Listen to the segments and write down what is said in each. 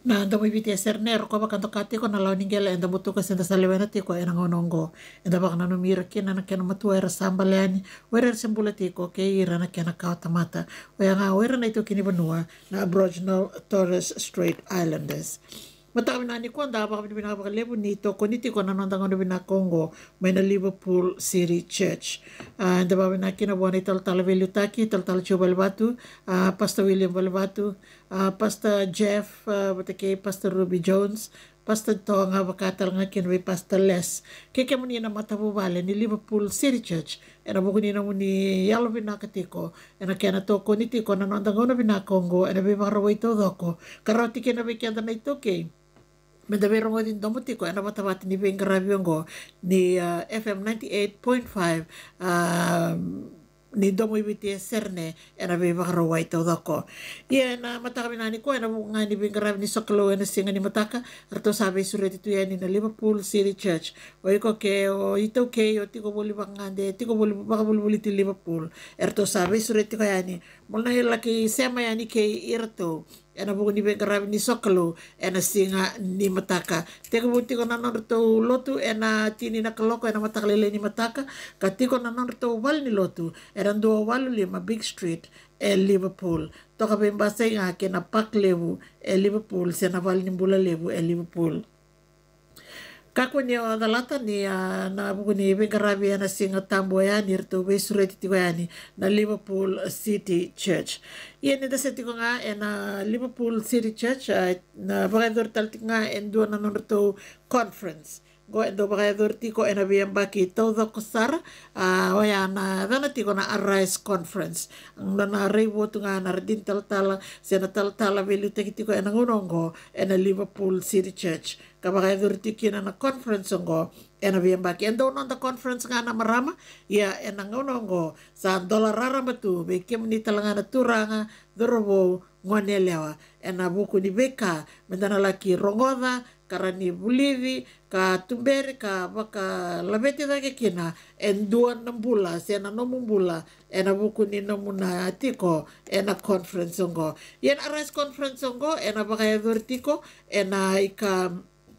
Na anda mo ibiti sernero ko bakanto kati ko na law ningela anda mo tukas anda salewena ti ko ena ngonongo enda baka na numira kin na kena matua era sambalani wera sembula ti ko ke ira na kena kauta mata wera nga wera na ito kini banua na Aboriginal Torres Strait Islanders. Mata kami nani ko anda baka pinakapakalebo nito ko niti ko nanondang ano Congo may na Liverpool City Church. Anda baka na kinabuan ni tal velutaki tal Chobalbatu, Pastor William Balbatu, Pastor Jeff, Pastor Ruby Jones, Pastor to nga bakatal nga kinway Pastor Les. Kaya mo niya na matabubale ni Liverpool City Church. E na buko niya mo ni Yalo Binakatiko. E na kaya na to ko niti ko nanondang ano Congo. E na bimaraway to doko. Karoti kinabikyan na ito kay. Medavero ngo din domuti ko ana matawati ni Bengrabion go ni FM 98.5 ni domo ibiti serne ana be bakaro ito dako. Iya na mataka minani ko ana nga ni Bengrabion ni Soklo na singa ni mataka arto sabi suret itu ya ni na Liverpool City Church. O iko ke o ito ke o tiko boli bangande tiko boli bakabuli ti Liverpool. Arto sabi suret ko yani mulna laki sema yani ke irto ena buku ni Bengrabion ni Soklo ena singa ni mataka teko buti ko nanon to lotu ena tini na kaloko ena matakalele ni mataka katiko nanon to wal ni lotu ena 215 Big Street Liverpool toka bembasa nga kena pak levu Liverpool sena val ni bula levu Liverpool. Kako ni o dalata ni na buku ni Bengrabion na singa tambo ya nirto be sureti tiko yani na Liverpool City Church. Yan ito sa tiko nga na Liverpool City Church na bakador taltik nga endo na nunto conference. Go endo bakador tiko ena biyang baki todo kusar waya na dana tiko na Arise Conference. Ang na rewo to nga na rin tal-tala sena tal-tala velu tiko ena ngunongo ena Liverpool City Church. Kabakador tiki na conference ngo ena biyang baki endo non the conference nga na marama ya ena ngunongo sa dolarara batu bekim ni talanga na turanga dorobo ngonelewa ena buku ni beka mendana laki rongoda karani bulivi ka tumberi ka baka labeti da kina en 2 bula sena bula ena buku ni namuna tiko ena conference ngo yen Arise Conference ngo ena baka tiko ena ika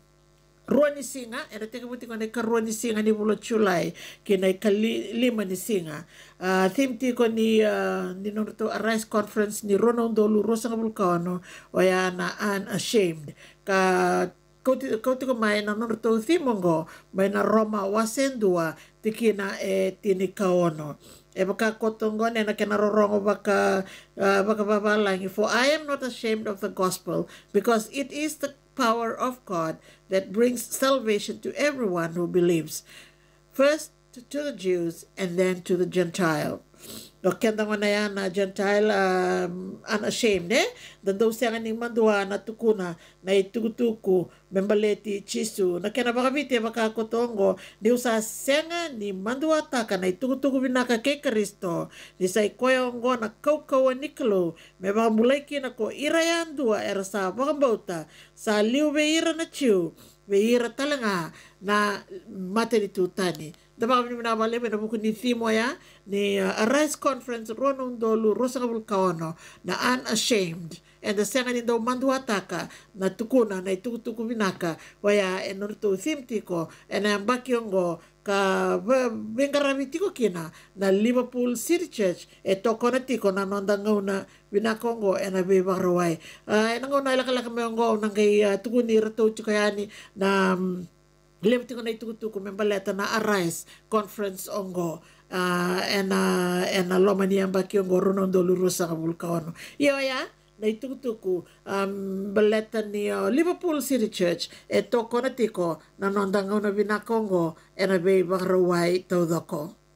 ruani singa ena teka buti ko na ruani singa ni bulo July kina lima ni singa theme tiko ni nonto Arise Conference ni Ronondolu Rosa Bulkano waya na Unashamed ka kau tiko mai na nonto theme ngo mai na Roma wasendua tikina tini kaono baka kotongon na kinarorongo baka babalangi for I am not ashamed of the gospel because it is the power of God that brings salvation to everyone who believes, first to the Jews and then to the Gentile. Kaya nga na yan na Gentile unashamed dandaw siya nga ning mandua na tukuna na itugutuku membaleti chisu na kaya na baka biti makakotongo di usa siya nga ni mandua taka na itugutuku binaka kay Kristo ni sa ikoyongo na kaukawan ni Klo may baka mulay kinako irayan dua era sa bakambauta sa liw beira na chiw beira talanga na materitutani. Dapat kami minabali na buku ni Thimo ya ni Arise Conference Ronondolu Rosa Bulkano na Unashamed and the second daw manduataka na tukuna na itutuku binaka waya enorto thimtiko and ang bakyongo ka bengarabitiko kina na Liverpool City Church toko na tiko na nondangaw na binakongo and abibaraway nangaw na ilakalaka mayongo nang kay tukuni rato chukayani na Limti ko na itutuko membaleta na Arise Conference ongo and lomani ang bakyongo Ronondolu Rosa Bulkano. Iyo ya na itutuko baleta ni Liverpool City Church toko na tiko na nondangaw na binakongo and abe bakaraway tawdako.